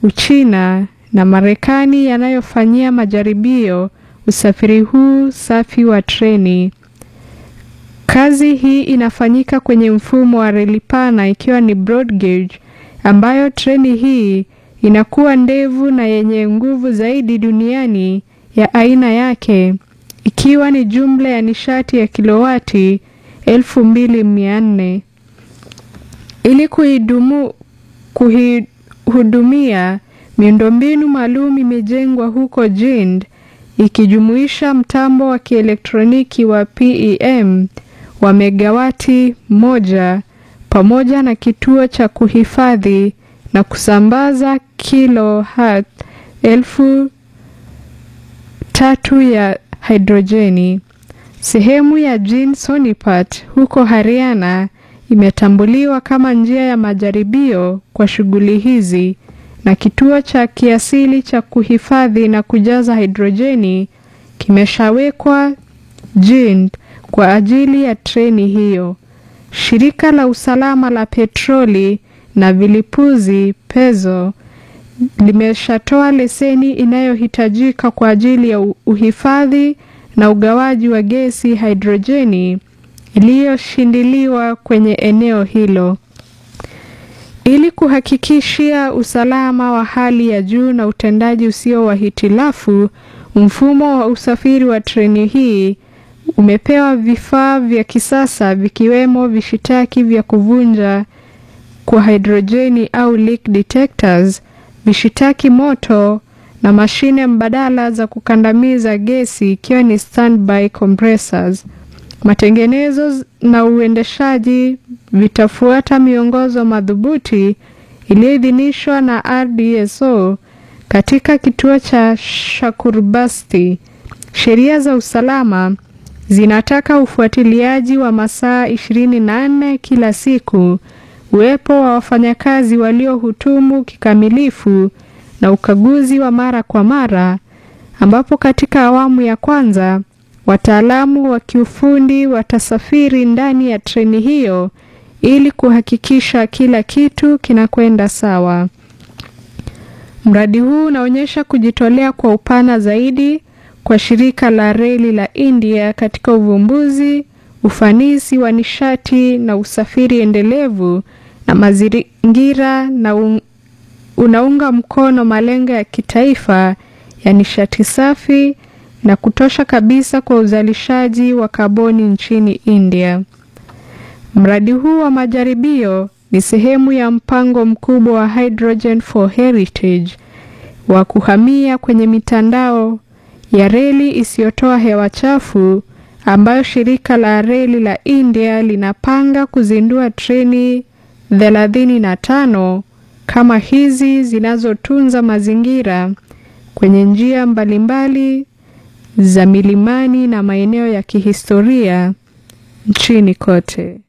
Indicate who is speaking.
Speaker 1: Uchina na Marekani yanayofanyia majaribio usafiri huu safi wa treni. Kazi hii inafanyika kwenye mfumo wa reli pana ikiwa ni broad gauge, ambayo treni hii inakuwa ndefu na yenye nguvu zaidi duniani ya aina yake, ikiwa ni jumla ya nishati ya kilowati 2400. Ili kuhudumia, miundombinu maalum imejengwa huko Jind, ikijumuisha mtambo wa kielektroniki wa PEM wa megawati 1 pamoja na kituo cha kuhifadhi na kusambaza kilohertz 3000 ya hidrojeni. Sehemu ya Jind Sonipat huko Haryana imetambuliwa kama njia ya majaribio kwa shughuli hizi, na kituo cha kiasili cha kuhifadhi na kujaza hidrojeni kimeshawekwa Jind kwa ajili ya treni hiyo. Shirika la usalama la petroli na vilipuzi PEZO limeshatoa leseni inayohitajika kwa ajili ya uhifadhi na ugawaji wa gesi hidrojeni iliyoshindiliwa kwenye eneo hilo. Ili kuhakikishia usalama wa hali ya juu na utendaji usio wa hitilafu, mfumo wa usafiri wa treni hii umepewa vifaa vya kisasa vikiwemo vishitaki vya kuvunja kwa hidrojeni au leak detectors, vishitaki moto na mashine mbadala za kukandamiza gesi ikiwa ni standby compressors. Matengenezo na uendeshaji vitafuata miongozo madhubuti iliyoidhinishwa na RDSO katika kituo cha Shakurbasti. Sheria za usalama zinataka ufuatiliaji wa masaa 24 kila siku, uwepo wa wafanyakazi waliohutumu kikamilifu na ukaguzi wa mara kwa mara, ambapo katika awamu ya kwanza wataalamu wa kiufundi watasafiri ndani ya treni hiyo ili kuhakikisha kila kitu kinakwenda sawa. Mradi huu unaonyesha kujitolea kwa upana zaidi kwa shirika la reli la India katika uvumbuzi, ufanisi wa nishati na usafiri endelevu na mazingira, na unaunga mkono malengo ya kitaifa ya nishati safi na kutosha kabisa kwa uzalishaji wa kaboni nchini India. Mradi huu wa majaribio ni sehemu ya mpango mkubwa wa Hydrogen for Heritage wa kuhamia kwenye mitandao ya reli isiyotoa hewa chafu, ambayo shirika la reli la India linapanga kuzindua treni 35 kama hizi zinazotunza mazingira kwenye njia mbalimbali za milimani na maeneo ya kihistoria nchini kote.